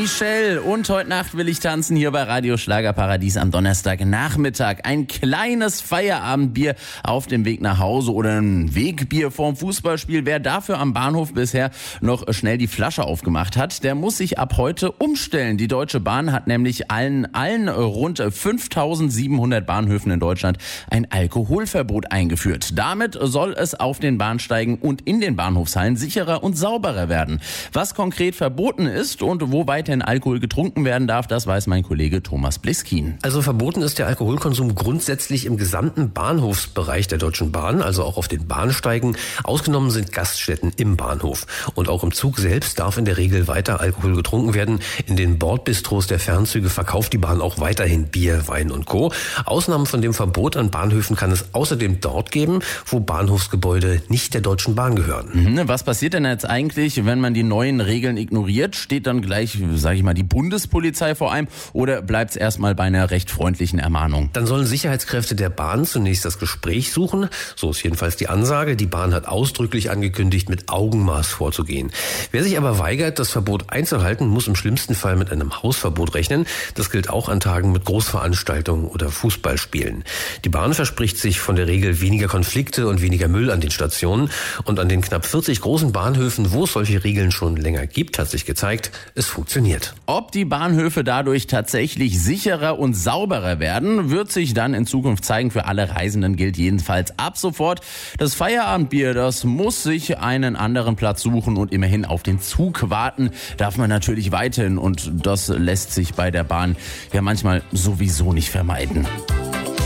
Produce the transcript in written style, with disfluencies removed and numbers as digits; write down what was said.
Michelle. Und heute Nacht will ich tanzen hier bei Radio Schlagerparadies am Donnerstagnachmittag. Ein kleines Feierabendbier auf dem Weg nach Hause oder ein Wegbier vorm Fußballspiel. Wer dafür am Bahnhof bisher noch schnell die Flasche aufgemacht hat, der muss sich ab heute umstellen. Die Deutsche Bahn hat nämlich allen rund 5.700 Bahnhöfen in Deutschland ein Alkoholverbot eingeführt. Damit soll es auf den Bahnsteigen und in den Bahnhofshallen sicherer und sauberer werden. Was konkret verboten ist und wo weiterhin Alkohol getrunken werden darf, das weiß mein Kollege Thomas Bliskin. Also verboten ist der Alkoholkonsum grundsätzlich im gesamten Bahnhofsbereich der Deutschen Bahn, also auch auf den Bahnsteigen. Ausgenommen sind Gaststätten im Bahnhof. Und auch im Zug selbst darf in der Regel weiter Alkohol getrunken werden. In den Bordbistros der Fernzüge verkauft die Bahn auch weiterhin Bier, Wein und Co. Ausnahmen von dem Verbot an Bahnhöfen kann es außerdem dort geben, wo Bahnhofsgebäude nicht der Deutschen Bahn gehören. Was passiert denn jetzt eigentlich, wenn man die neuen Regeln ignoriert? Steht dann gleich, sage ich mal, die Bundespolizei vor einem oder bleibt es erstmal bei einer recht freundlichen Ermahnung? Dann sollen Sicherheitskräfte der Bahn zunächst das Gespräch suchen. So ist jedenfalls die Ansage. Die Bahn hat ausdrücklich angekündigt, mit Augenmaß vorzugehen. Wer sich aber weigert, das Verbot einzuhalten, muss im schlimmsten Fall mit einem Hausverbot rechnen. Das gilt auch an Tagen mit Großveranstaltungen oder Fußballspielen. Die Bahn verspricht sich von der Regel weniger Konflikte und weniger Müll an den Stationen. Und an den knapp 40 großen Bahnhöfen, wo es solche Regeln schon länger gibt, hat sich gezeigt, es funktioniert. Ob die Bahnhöfe dadurch tatsächlich sicherer und sauberer werden, wird sich dann in Zukunft zeigen. Für alle Reisenden gilt jedenfalls ab sofort: Das Feierabendbier, das muss sich einen anderen Platz suchen und immerhin auf den Zug warten darf man natürlich weiterhin. Und das lässt sich bei der Bahn ja manchmal sowieso nicht vermeiden.